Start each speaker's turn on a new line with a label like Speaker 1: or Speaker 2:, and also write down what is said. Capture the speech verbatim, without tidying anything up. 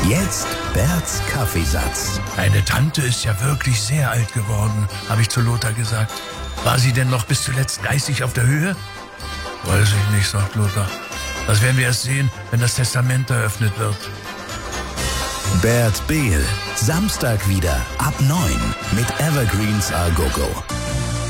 Speaker 1: Jetzt Berts Kaffeesatz.
Speaker 2: Deine Tante ist ja wirklich sehr alt geworden, habe ich zu Lothar gesagt. War sie denn noch bis zuletzt geistig auf der Höhe? Weiß ich nicht, sagt Lothar. Das werden wir erst sehen, wenn das Testament eröffnet wird.
Speaker 1: Bert Behl, Samstag wieder ab neun mit Evergreens A Go Go.